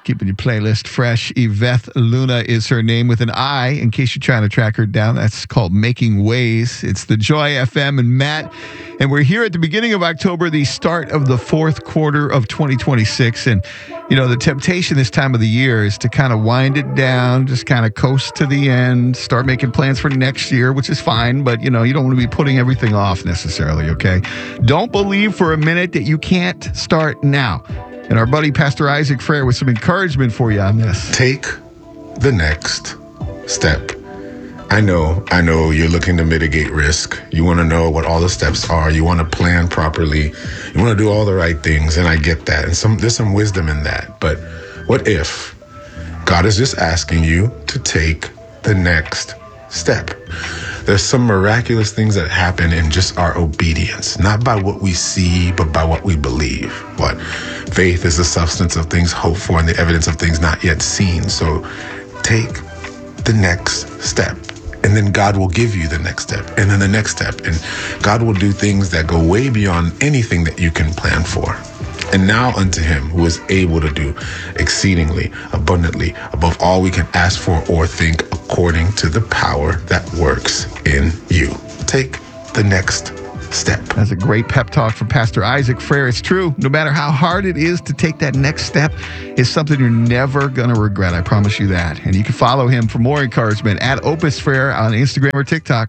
Keeping your playlist fresh. Yvette Luna is her name with an I, in case you're trying to track her down. That's called Making Ways. It's the Joy FM and Matt. And we're here at the beginning of October, the start of the fourth quarter of 2026. And, you know, the temptation this time of the year is to kind of wind it down, just kind of coast to the end, start making plans for next year, which is fine. But, you know, you don't want to be putting everything off necessarily, okay? Don't believe for a minute that you can't start now. And our buddy, Pastor Isaac Frere, with some encouragement for you on this. Take the next step. I know you're looking to mitigate risk. You want to know what all the steps are. You want to plan properly. You want to do all the right things, and I get that. And there's some wisdom in that. But what if God is just asking you to take the next step? There's some miraculous things that happen in just our obedience, not by what we see, but by what we believe. What? Faith is the substance of things hoped for and the evidence of things not yet seen. So take the next step, and then God will give you the next step, and then the next step, and God will do things that go way beyond anything that you can plan for. And now unto him who is able to do exceedingly abundantly above all we can ask for or think, according to the power that works in you. Take the next step. That's a great pep talk from Pastor Isaac Frere. It's true. No matter how hard it is to take that next step, it's something you're never going to regret. I promise you that. And you can follow him for more encouragement at Opus Frere on Instagram or TikTok.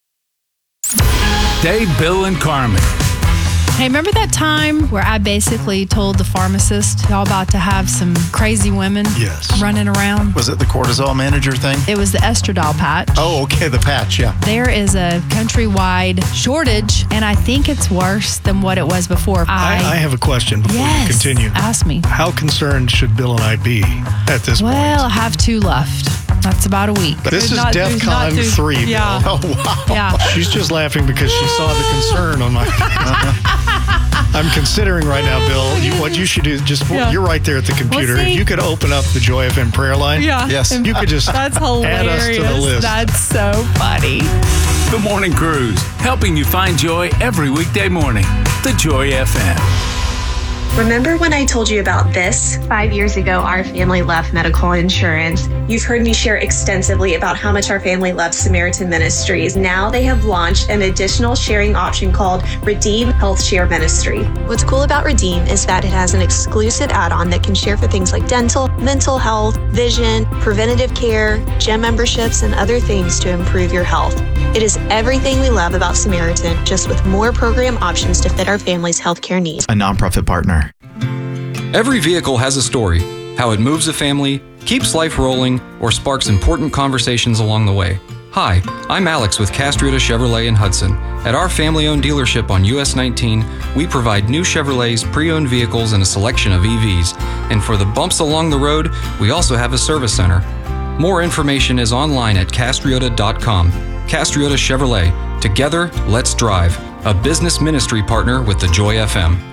Dave, Bill, and Carmen. Hey, remember that time where I basically told the pharmacist y'all about to have some crazy women running around? Was it the cortisol manager thing? It was the estradiol patch. Oh, okay, the patch, yeah. There is a countrywide shortage, and I think it's worse than what it was before. I have a question before you continue. Ask me. How concerned should Bill and I be at this point? Well, I have 2 left. That's about a week. This is DEFCON 3, Bill. Yeah. Oh, wow. Yeah. She's just laughing because she saw the concern on my... I'm considering right now, Bill, what you should do, you're right there at the computer. If you could open up the Joy FM prayer line. Yeah. Yes. You could just That's add us to the list. That's so funny. The Morning Cruise, helping you find joy every weekday morning. The Joy FM. Remember when I told you about this? 5 years ago, our family left medical insurance. You've heard me share extensively about how much our family loves Samaritan Ministries. Now they have launched an additional sharing option called Redeem Health Share Ministry. What's cool about Redeem is that it has an exclusive add-on that can share for things like dental, mental health, vision, preventative care, gym memberships, and other things to improve your health. It is everything we love about Samaritan, just with more program options to fit our family's healthcare needs. A nonprofit partner. Every vehicle has a story, how it moves a family, keeps life rolling, or sparks important conversations along the way. Hi, I'm Alex with Castriota Chevrolet in Hudson. At our family-owned dealership on US 19, we provide new Chevrolets, pre-owned vehicles, and a selection of EVs. And for the bumps along the road, we also have a service center. More information is online at castriota.com. Castriota Chevrolet. Together, let's drive. A business ministry partner with the Joy FM.